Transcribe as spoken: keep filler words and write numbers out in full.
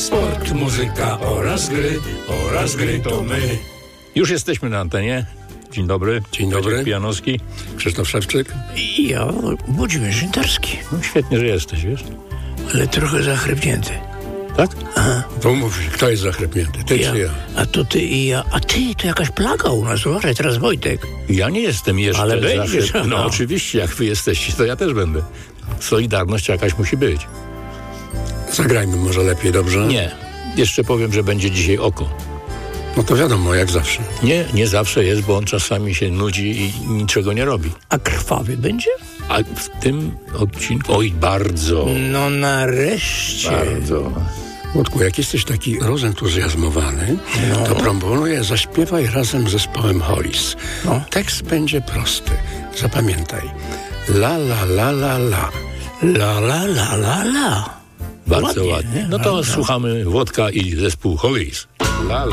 sport, muzyka oraz gry, oraz gry to my. Już jesteśmy na antenie. Dzień dobry. Dzień dobry. Wojciech Pijanowski. Krzysztof Szewczyk. I ja, Włodzimierz Zintarski. No świetnie, że jesteś, wiesz? Ale trochę zachrypnięty. Tak? Aha. To mów, kto jest zachrypnięty, ty ja. czy ja? A to ty i ja. A ty, to jakaś plaga u nas, uważaj, teraz Wojtek. Ja nie jestem jeszcze. Ale będziesz, zachryp... No aha. oczywiście, jak wy jesteście, to ja też będę. Solidarność jakaś musi być. Zagrajmy może lepiej, dobrze? Nie. Jeszcze powiem, że będzie dzisiaj oko. No to wiadomo, jak zawsze. Nie, nie zawsze jest, bo on czasami się nudzi i niczego nie robi. A krwawy będzie? A w tym odcinku... Oj, bardzo. No nareszcie. Bardzo. Łódku, jak jesteś taki rozentuzjazmowany, No. to proponuję, zaśpiewaj razem z zespołem Hollis. No. Tekst będzie prosty. Zapamiętaj. La, la, la, la, la. La, la, la, la, la. Bardzo Ładnie, ładnie. nie? No to Ładnie. słuchamy Włodka i zespół Hollis. La, la.